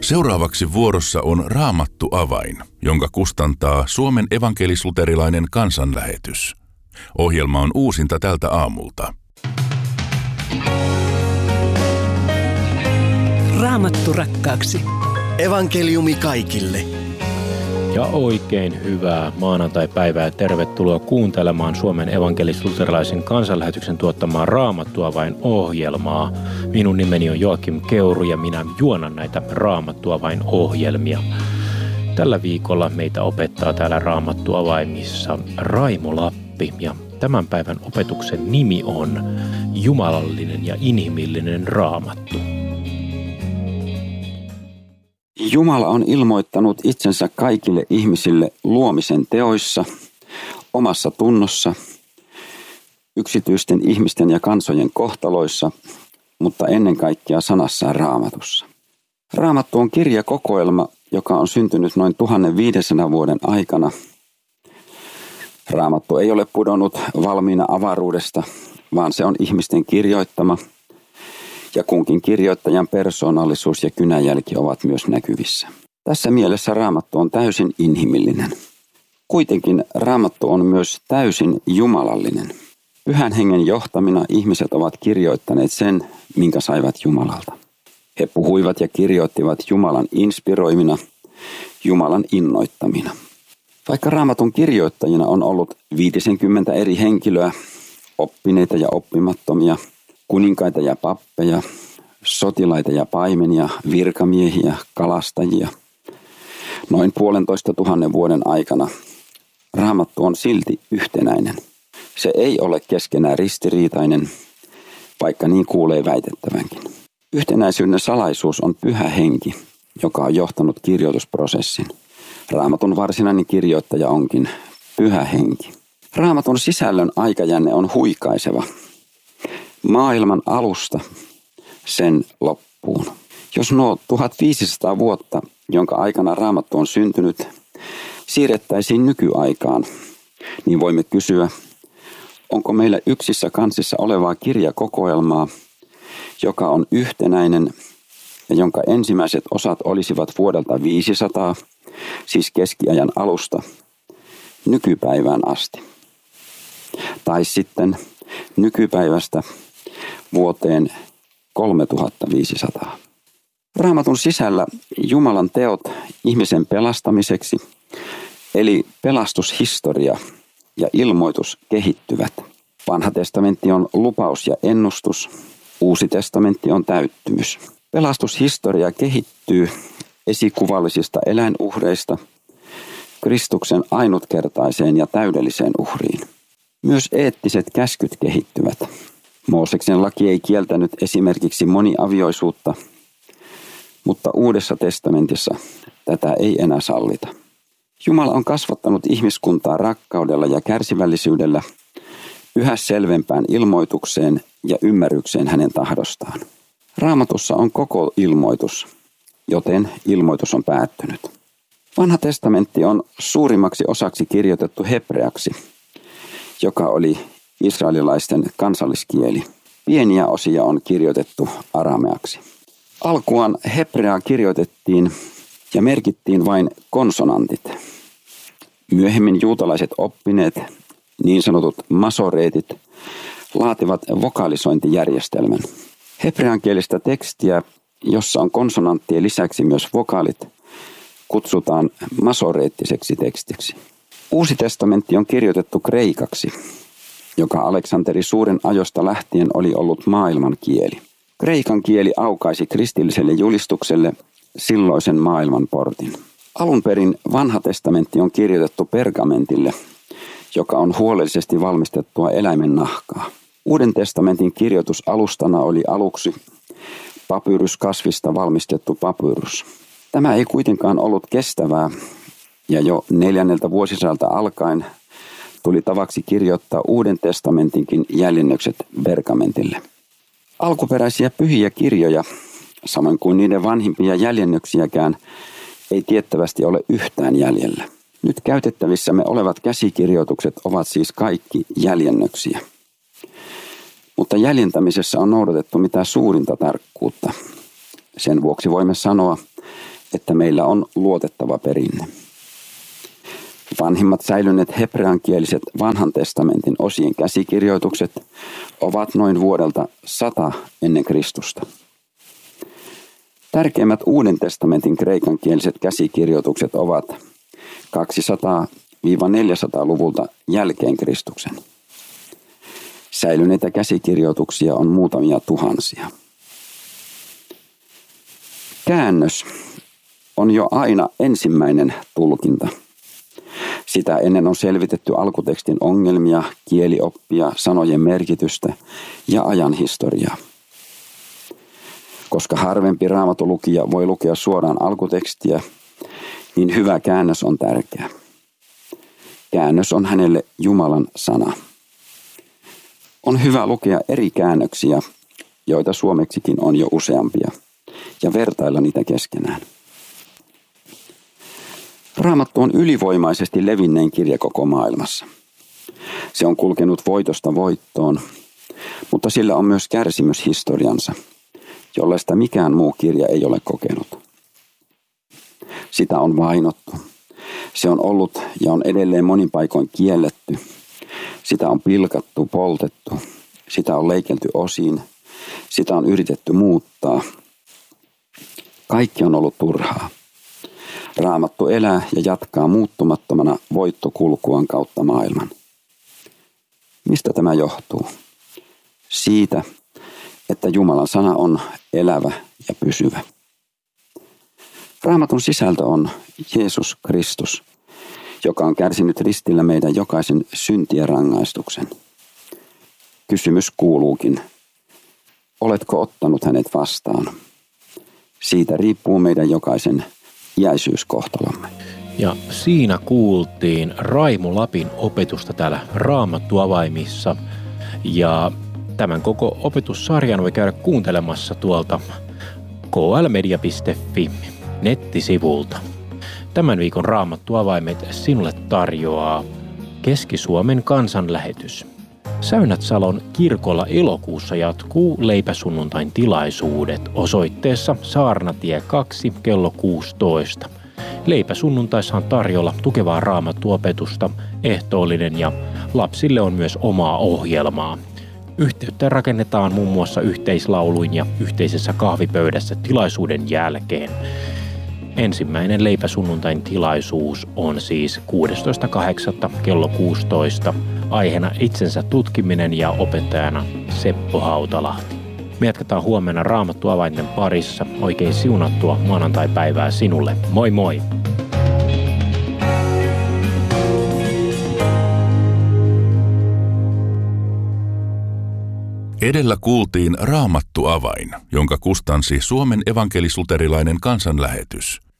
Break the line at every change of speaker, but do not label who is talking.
Seuraavaksi vuorossa on Raamattu avain, jonka kustantaa Suomen evankelis-luterilainen kansanlähetys. Ohjelma on uusinta tältä aamulta.
Raamattu rakkaaksi.
Evankeliumi kaikille.
Ja oikein hyvää maanantai-päivää ja tervetuloa kuuntelemaan Suomen evankelis-luterilaisen kansanlähetyksen tuottamaa Raamattua vain -ohjelmaa. Minun nimeni on Joakim Keuru ja minä juonan näitä Raamattua vain -ohjelmia. Tällä viikolla meitä opettaa täällä Raamattu avaimissa Raimo Lappi ja tämän päivän opetuksen nimi on Jumalallinen ja inhimillinen Raamattu.
Jumala on ilmoittanut itsensä kaikille ihmisille luomisen teoissa, omassa tunnossa, yksityisten ihmisten ja kansojen kohtaloissa, mutta ennen kaikkea sanassaan Raamatussa. Raamattu on kirjakokoelma, joka on syntynyt noin 1500 vuoden aikana. Raamattu ei ole pudonnut valmiina avaruudesta, vaan se on ihmisten kirjoittama. Ja kunkin kirjoittajan persoonallisuus ja kynänjälki ovat myös näkyvissä. Tässä mielessä Raamattu on täysin inhimillinen. Kuitenkin Raamattu on myös täysin jumalallinen. Pyhän hengen johtamina ihmiset ovat kirjoittaneet sen, minkä saivat Jumalalta. He puhuivat ja kirjoittivat Jumalan inspiroimina, Jumalan innoittamina. Vaikka Raamatun kirjoittajina on ollut 50 eri henkilöä, oppineita ja oppimattomia, kuninkaita ja pappeja, sotilaita ja paimenia, virkamiehiä, kalastajia. Noin 1,500 vuoden aikana Raamattu on silti yhtenäinen. Se ei ole keskenään ristiriitainen, vaikka niin kuulee väitettävänkin. Yhtenäisyyden salaisuus on Pyhä Henki, joka on johtanut kirjoitusprosessin. Raamatun varsinainen kirjoittaja onkin Pyhä Henki. Raamatun sisällön aikajänne on huikaiseva. Maailman alusta sen loppuun. Jos nuo 1500 vuotta, jonka aikana Raamattu on syntynyt, siirrettäisiin nykyaikaan, niin voimme kysyä, onko meillä yksissä kansissa olevaa kirjakokoelmaa, joka on yhtenäinen ja jonka ensimmäiset osat olisivat vuodelta 500, siis keskiajan alusta, nykypäivään asti. Tai sitten nykypäivästä vuoteen 3500. Raamatun sisällä Jumalan teot ihmisen pelastamiseksi, eli pelastushistoria ja ilmoitus kehittyvät. Vanha testamentti on lupaus ja ennustus, Uusi testamentti on täyttymys. Pelastushistoria kehittyy esikuvallisista eläinuhreista Kristuksen ainutkertaiseen ja täydelliseen uhriin. Myös eettiset käskyt kehittyvät. Mooseksen laki ei kieltänyt esimerkiksi moniavioisuutta, mutta Uudessa testamentissa tätä ei enää sallita. Jumala on kasvattanut ihmiskuntaa rakkaudella ja kärsivällisyydellä yhä selvempään ilmoitukseen ja ymmärrykseen hänen tahdostaan. Raamatussa on koko ilmoitus, joten ilmoitus on päättynyt. Vanha testamentti on suurimmaksi osaksi kirjoitettu hebreaksi, joka oli israelilaisten kansalliskieli. Pieniä osia on kirjoitettu arameaksi. Alkuaan hebreaa kirjoitettiin ja merkittiin vain konsonantit. Myöhemmin juutalaiset oppineet, niin sanotut masoreetit, laativat vokalisointijärjestelmän. Hebreankielistä tekstiä, jossa on konsonanttien lisäksi myös vokaalit, kutsutaan masoreettiseksi tekstiksi. Uusi testamentti on kirjoitettu kreikaksi, joka Aleksanteri suuren ajosta lähtien oli ollut maailman kieli. Kreikan kieli aukaisi kristilliselle julistukselle silloisen maailman portin. Alun perin vanha testamentti on kirjoitettu pergamentille, joka on huolellisesti valmistettua eläimen nahkaa. Uuden testamentin kirjoitusalustana oli aluksi papyruskasvista valmistettu papyrus. Tämä ei kuitenkaan ollut kestävää, ja jo 4. vuosisadalta alkaen tuli tavaksi kirjoittaa Uuden testamentinkin jäljennökset pergamentille. Alkuperäisiä pyhiä kirjoja, samoin kuin niiden vanhimpia jäljennöksiäkään, ei tiettävästi ole yhtään jäljellä. Nyt käytettävissämme olevat käsikirjoitukset ovat siis kaikki jäljennöksiä. Mutta jäljentämisessä on noudatettu mitä suurinta tarkkuutta. Sen vuoksi voimme sanoa, että meillä on luotettava perinne. Vanhimmat säilyneet hebreankieliset vanhan testamentin osien käsikirjoitukset ovat noin vuodelta 100 ennen Kristusta. Tärkeimmät Uuden testamentin kreikankieliset käsikirjoitukset ovat 200-400-luvulta jälkeen Kristuksen. Säilyneitä käsikirjoituksia on muutamia tuhansia. Käännös on jo aina ensimmäinen tulkinta. Sitä ennen on selvitetty alkutekstin ongelmia, kielioppia, sanojen merkitystä ja ajan historiaa. Koska harvempi raamatulukija voi lukea suoraan alkutekstiä, niin hyvä käännös on tärkeä. Käännös on hänelle Jumalan sana. On hyvä lukea eri käännöksiä, joita suomeksikin on jo useampia, ja vertailla niitä keskenään. Raamattu on ylivoimaisesti levinnein kirja koko maailmassa. Se on kulkenut voitosta voittoon, mutta sillä on myös kärsimyshistoriansa, jollaista mikään muu kirja ei ole kokenut. Sitä on vainottu. Se on ollut ja on edelleen monin paikoin kielletty. Sitä on pilkattu, poltettu. Sitä on leikelty osiin. Sitä on yritetty muuttaa. Kaikki on ollut turhaa. Raamattu elää ja jatkaa muuttumattomana voittokulkuaan kautta maailman. Mistä tämä johtuu? Siitä, että Jumalan sana on elävä ja pysyvä. Raamatun sisältö on Jeesus Kristus, joka on kärsinyt ristillä meidän jokaisen syntien rangaistuksen. Kysymys kuuluukin, oletko ottanut hänet vastaan? Siitä riippuu meidän jokaisen iäisyyskohtalomme.
Ja siinä kuultiin Raimo Lapin opetusta täällä Raamattuavaimissa. Ja tämän koko opetussarjan voi käydä kuuntelemassa tuolta klmedia.fi nettisivulta. Tämän viikon Raamattuavaimet sinulle tarjoaa Keski-Suomen kansanlähetys. Säynätsalon kirkolla elokuussa jatkuu leipäsunnuntain tilaisuudet osoitteessa Saarnatie 2 kello 16. Leipäsunnuntaissa on tarjolla tukevaa raamattuopetusta, ehtoollinen ja lapsille on myös omaa ohjelmaa. Yhteyttä rakennetaan muun muassa yhteislauluin ja yhteisessä kahvipöydässä tilaisuuden jälkeen. Ensimmäinen leipäsunnuntain tilaisuus on siis 16.8. kello 16. Aiheena itsensä tutkiminen ja opettajana Seppo Hautalahti. Me jatketaan huomenna Raamattuavainten parissa. Oikein siunattua maanantai-päivää sinulle. Moi moi!
Edellä kuultiin Raamattuavain, jonka kustansi Suomen evankelis-luterilainen kansanlähetys.